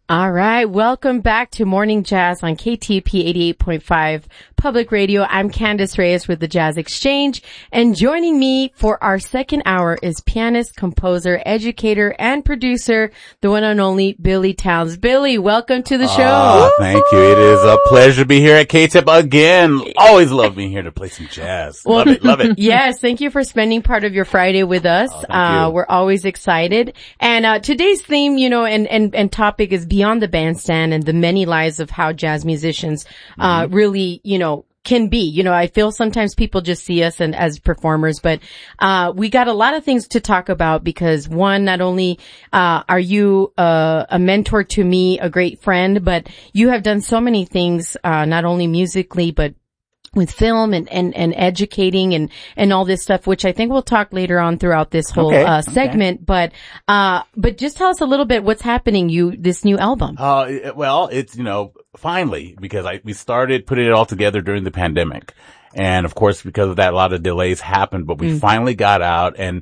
All right. Welcome back to Morning Jazz on KTP 88.5 Public Radio. I'm Candice Reyes with the Jazz Exchange, and joining me for our second hour is pianist, composer, educator, and producer, the one and only Billy Towns. Billy, welcome to the show. Thank you. It is a pleasure to be here at KTIP again. Always love being here to play some jazz. Love it. Yes, thank you for spending part of your Friday with us. Thank you. We're always excited. And today's theme, and topic is Beyond the Bandstand and the many lives of how jazz musicians really, can be. I feel sometimes people just see us as performers, but we got a lot of things to talk about because one, not only are you a mentor to me, a great friend, but you have done so many things, not only musically, but with film and educating and all this stuff, which I think we'll talk later on throughout this whole segment. But just tell us a little bit what's happening, this new album. Well, it's, finally, because we started putting it all together during the pandemic. And of course, because of that, a lot of delays happened, but we finally got out, and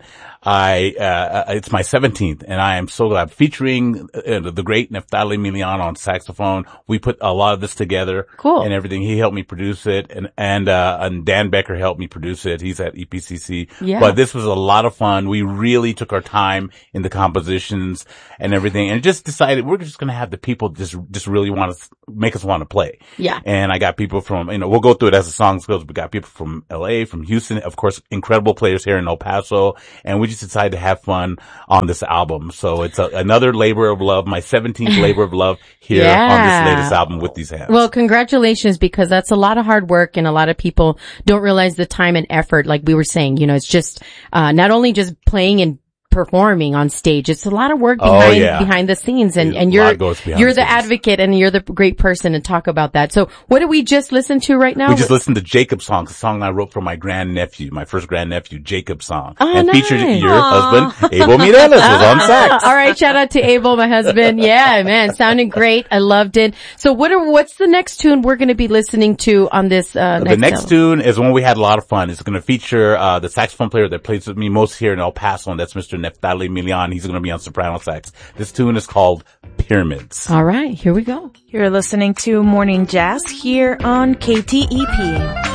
it's my 17th, and I am so glad. Featuring the great Neftali Milian on saxophone. We put a lot of this together. Cool. And everything. He helped me produce it, and Dan Becker helped me produce it. He's at EPCC. Yeah. But this was a lot of fun. We really took our time in the compositions and everything, and just decided we're just gonna have the people just really want to make us want to play. Yeah. And I got people from, we'll go through it as the songs goes. We got people from LA, from Houston, of course, incredible players here in El Paso, and we just decided to have fun on this album. So it's another labor of love, my 17th labor of love here on this latest album with these hands. Well, congratulations, because that's a lot of hard work, and a lot of people don't realize the time and effort. Like we were saying, it's just not only just playing and performing on stage. It's a lot of work behind the scenes, and you're the advocate, and you're the great person to talk about that. So what did we just listen to right now? We just listened to Jacob's Song, a song I wrote for my grandnephew, my first grandnephew, Jacob's Song. And featured your husband, Abel Mireles, was on sax. All right, shout out to Abel, my husband. Yeah, man, sounded great. I loved it. So what's the next tune we're going to be listening to on this The next tune is one we had a lot of fun. It's going to feature the saxophone player that plays with me most here in El Paso, and that's Mr. Neftali Milian. He's going to be on soprano sax. This tune is called Pyramids. All right, here we go. You're listening to Morning Jazz here on KTEP.